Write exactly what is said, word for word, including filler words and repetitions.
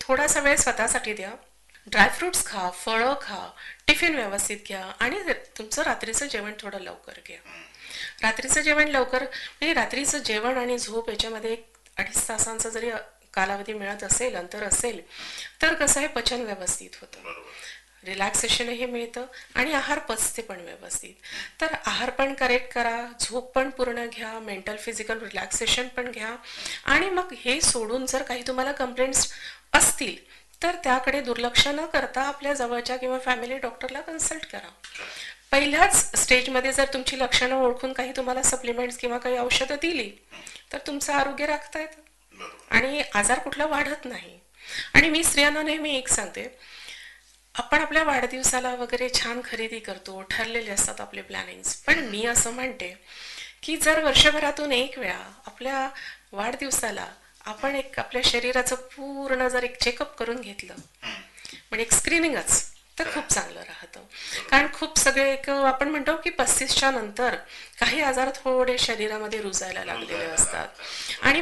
थोडासा वेळ स्वतःसाठी द्या. ड्रायफ्रुट्स खा, फळं खा, टिफिन व्यवस्थित घ्या आणि तुमचं रात्रीचं जेवण थोडं लवकर घ्या. रात्रीचं जेवण लवकर म्हणजे रात्रीचं जेवण आणि झोप याच्यामध्ये एक अडीच तासांचा जरी कालावधी मिळत असेल, अंतर असेल, तर कसं आहे पचन व्यवस्थित होतं, रिलॅक्सेशनही मिळतं आणि आहार पचते पण व्यवस्थित. तर आहार पण करेक्ट करा, झोप पण पूर्ण घ्या, मेंटल फिजिकल रिलॅक्सेशन पण घ्या आणि मग हे सोडून जर काही तुम्हाला कंप्लेंट्स असतील तर त्याकडे दुर्लक्ष न करता आपल्या जवळच्या किंवा फॅमिली डॉक्टरला कन्सल्ट करा. पहिल्याच स्टेजमध्ये जर तुमची लक्षणं ओळखून काही तुम्हाला सप्लिमेंट्स किंवा काही औषधं दिली तर तुमचं आरोग्य राखता येतं आणि आजार कुठला वाढत नाही. आणि मी स्त्रियांना नेहमी एक सांगते, आपण आपल्या वाढदिवसाला वगैरे छान खरेदी करतो, ठरलेले असतात आपले प्लॅनिंग्स, पण मी असं म्हणते की जर वर्षभरातून एक वेळा आपल्या वाढदिवसाला आपण एक आपल्या शरीराचं पूर्ण जर एक चेकअप करून घेतलं, म्हणजे एक स्क्रीनिंगच, तर खूप चांगलं राहतं. कारण खूप सगळे एक आपण म्हणतो की पस्तीसच्या नंतर काही आजार थोडे शरीरामध्ये रुजायला लागलेले असतात आणि